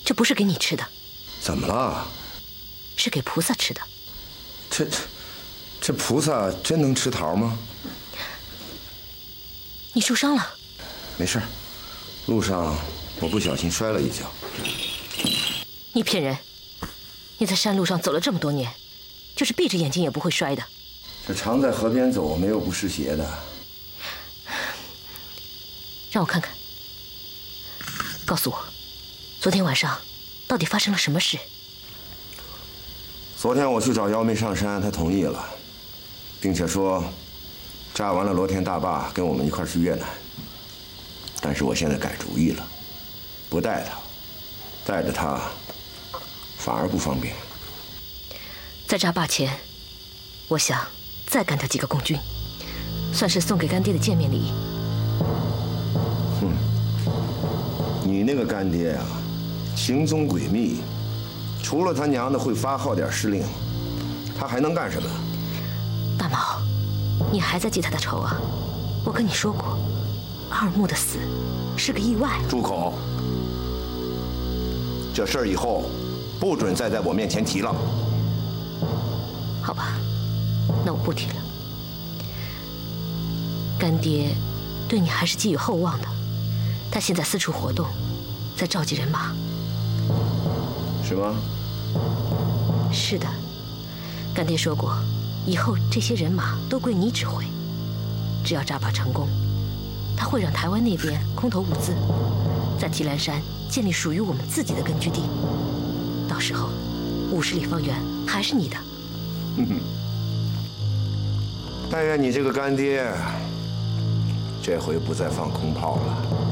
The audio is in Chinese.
这不是给你吃的。 怎么了？ 是给菩萨吃的。 这菩萨真能吃桃吗？ 你受伤了？ 没事，路上我不小心摔了一跤。 你骗人！你在山路上走了这么多年，就是闭着眼睛也不会摔的。 这常在河边走，没有不湿鞋的。 让我看看，告诉我，昨天晚上到底发生了什么事？ 昨天我去找幺妹上山，她同意了，并且说炸完了罗田大坝，跟我们一块去越南。但是我现在改主意了，不带她，带着她反而不方便。 在炸坝前，我想再干掉几个共军，算是送给干爹的见面礼。 你那个干爹啊，行踪诡秘，除了他娘的会发号点施令，他还能干什么？ 大毛，你还在记他的仇啊？我跟你说过，阿尔木的死是个意外。 住口！这事儿以后不准再在我面前提了。 好吧，那我不提了。干爹对你还是寄予厚望的，他现在四处活动，在召集人马。 是吗？ 是的，干爹说过，以后这些人马都归你指挥。只要炸坝成功，他会让台湾那边空投物资，在提兰山建立属于我们自己的根据地。到时候，50里方圆还是你的。 但愿你这个干爹这回不再放空炮了。